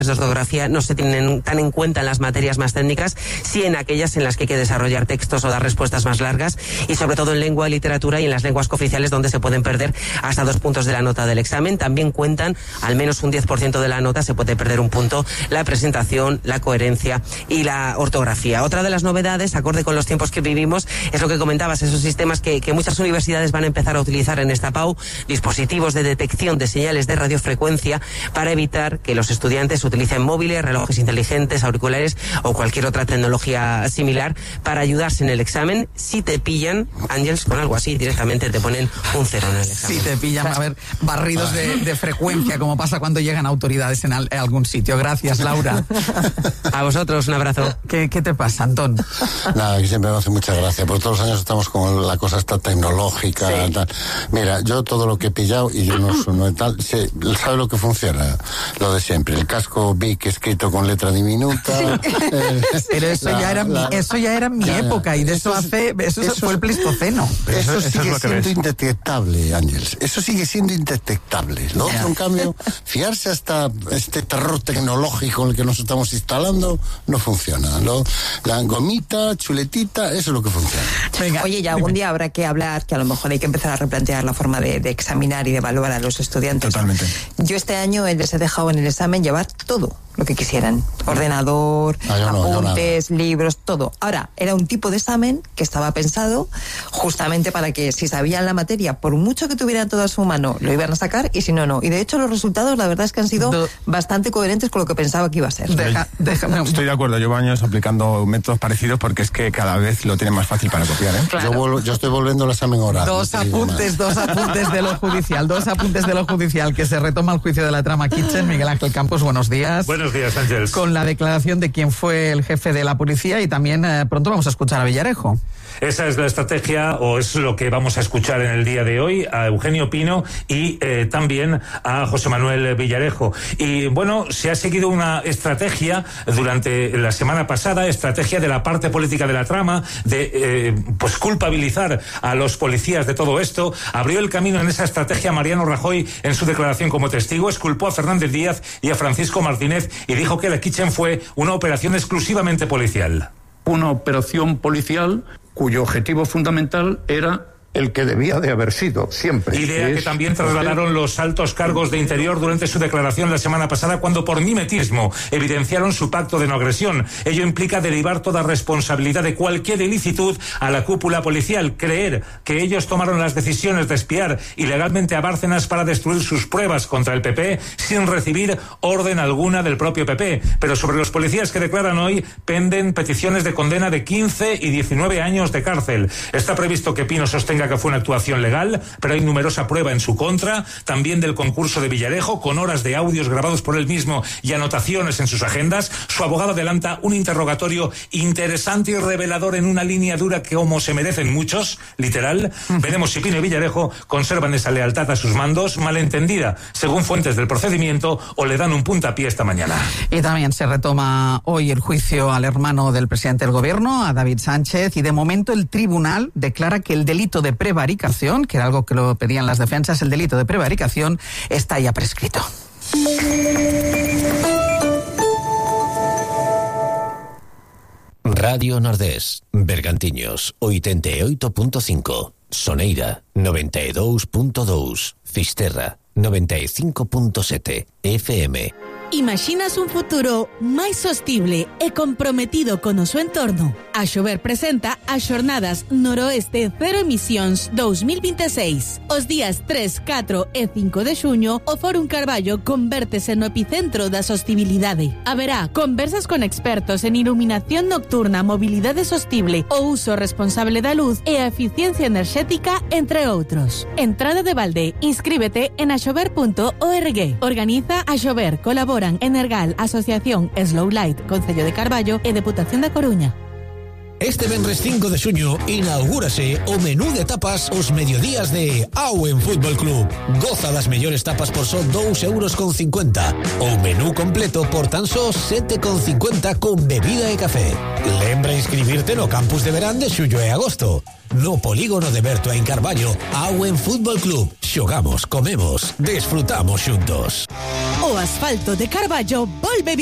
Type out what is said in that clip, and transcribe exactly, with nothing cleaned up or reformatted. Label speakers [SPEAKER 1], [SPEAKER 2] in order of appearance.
[SPEAKER 1] de ortografía no se tienen tan en cuenta en las materias más técnicas, sí en aquellas en las que hay que desarrollar textos o dar respuestas más largas, y sobre todo en lengua y literatura y en las lenguas cooficiales, donde se pueden perder hasta dos puntos de la nota del examen. También cuentan al menos un diez por ciento de la nota, se puede perder un punto, la presentación, la coherencia y la ortografía. Otra de las novedades, acorde con los tiempos que vivimos, es lo que comentabas, esos sistemas que, que muchas universidades van a empezar a utilizar en esta P A U, dispositivos de detección de señales de radiofrecuencia, para evitar que los estudiantes utilicen móviles, relojes inteligentes, auriculares o cualquier otra tecnología similar para ayudarse en el examen. Si te pillan, Ángels, con algo así, directamente te ponen un cero en el examen.
[SPEAKER 2] Si te pillan, a ver, barridos de, de frecuencia, como pasa cuando llegan autoridades en, al, en algún sitio. Gracias, Laura.
[SPEAKER 1] A vosotros, un abrazo.
[SPEAKER 2] ¿Qué, qué te pasa, Antón?
[SPEAKER 3] Nada, que siempre me hace mucha gracia, porque todos los años estamos con la cosa esta tecnológica, sí. Tal. Mira, yo todo lo que he pillado, y yo no soy no tal, sí, ¿sabe lo que funciona? Lo de siempre, el casco Vic escrito con letra diminuta.
[SPEAKER 2] Sí. Eh, Pero eso, la, ya era la, mi, eso ya era mi ya, época, y de eso, eso hace, eso, eso fue el Pleistoceno.
[SPEAKER 3] Eso, eso sigue
[SPEAKER 4] eso es
[SPEAKER 3] siendo indetectable, Ángels. Eso sigue siendo indetectable. Lo otro, en cambio, fiarse hasta este terror tecnológico en el que nos estamos instalando, no funciona. Lo, la gomita, chuletita, eso es lo que funciona.
[SPEAKER 5] Venga, oye, ya algún día habrá que hablar, que a lo mejor hay que empezar a replantear la forma de, de examinar y de evaluar a los estudiantes.
[SPEAKER 4] Totalmente.
[SPEAKER 5] Yo este año les he dejado en el examen llevar todo lo que quisieran. Ordenador,
[SPEAKER 3] ah, yo no,
[SPEAKER 5] apuntes,
[SPEAKER 3] yo
[SPEAKER 5] libros, todo. Ahora, era un tipo de examen que estaba pensado justamente para que si sabían la materia, por mucho que tuvieran todo a su mano, lo iban a sacar, y si no, no. Y de hecho los resultados, la verdad es que han sido Do... bastante coherentes con lo que pensaba que iba a ser.
[SPEAKER 4] Deja, déjame. Estoy de acuerdo, llevo años aplicando métodos parecidos porque es que cada vez lo tienen más fácil para copiar, ¿eh?
[SPEAKER 3] Claro. Yo, vuelvo, yo estoy volviendo al examen oral.
[SPEAKER 2] Dos apuntes, dos apuntes de lo judicial, dos apuntes de lo judicial, que se retoma el juicio de la trama Kitchen. Miguel Ángel Campos, buenos días.
[SPEAKER 6] Buenos días, Ángels.
[SPEAKER 2] Con la declaración de quién fue el jefe de la policía, y también eh, pronto vamos a escuchar a Villarejo.
[SPEAKER 6] Esa es la estrategia, o es lo que vamos a escuchar en el día de hoy, a Eugenio Pino y eh, también a José Manuel Villarejo. Y bueno, se ha seguido una estrategia durante la semana pasada, estrategia de la parte política de la trama, de eh, pues culpabilizar a los policías de todo esto. Abrió el camino en esa estrategia Mariano Rajoy en su declaración como testigo, exculpó a Fernández Díaz y a Francisco Martínez y dijo que la Kitchen fue una operación exclusivamente policial.
[SPEAKER 7] Una operación policial cuyo objetivo fundamental era el que debía de haber sido siempre.
[SPEAKER 6] Idea que, que también trasladaron los altos cargos de Interior durante su declaración la semana pasada, cuando por mimetismo evidenciaron su pacto de no agresión. Ello implica derivar toda responsabilidad de cualquier ilicitud a la cúpula policial, creer que ellos tomaron las decisiones de espiar ilegalmente a Bárcenas para destruir sus pruebas contra el P P sin recibir orden alguna del propio P P. Pero sobre los policías que declaran hoy penden peticiones de condena de quince y diecinueve años de cárcel. Está previsto que Pino sostenga que fue una actuación legal, pero hay numerosa prueba en su contra, también del concurso de Villarejo, con horas de audios grabados por él mismo y anotaciones en sus agendas. Su abogado adelanta un interrogatorio interesante y revelador en una línea dura que como se merecen muchos, literal. Veremos si Pino y Villarejo conservan esa lealtad a sus mandos, malentendida, según fuentes del procedimiento, o le dan un puntapié esta mañana.
[SPEAKER 2] Y también se retoma hoy el juicio al hermano del presidente del gobierno, a David Sánchez, y de momento el tribunal declara que el delito de prevaricación, que era algo que lo pedían las defensas, el delito de prevaricación está ya prescrito.
[SPEAKER 8] Radio Nordés, Bergantiños, oitenta e oito punto cinco, Soneira, noventa e dous punto dous, Fisterra, noventa e cinco punto sete, F M.
[SPEAKER 9] Imaxinas un futuro máis sostible e comprometido con o seu entorno? A Xover presenta as Xornadas Noroeste Cero Emisións dos mil veintiséis. Os días tres, catro e cinco de xuño, o Fórum Carballo convértese no epicentro da sostibilidade. Haberá conversas con expertos en iluminación nocturna, mobilidade sostible, o uso responsable da luz e a eficiencia enerxética, entre outros. Entrada de balde. Inscríbete en axover punto org. Organiza a Xover. Colabora Energal, Asociación Slowlight, Concello de Carballo e Deputación da Coruña.
[SPEAKER 8] Este venres cinco de xuño inaugúrase o menú de tapas os mediodías de Auen Fútbol Club. Goza das mellores tapas por só dous euros con cincuenta. O menú completo por tan só sete con cincuenta con bebida e café. Lembra inscribirte no campus de verán de xullo e agosto. No polígono de Berto en Carballo, Auen Fútbol Club. Xogamos, comemos, desfrutamos xuntos.
[SPEAKER 9] O O asfalto de Carballo volve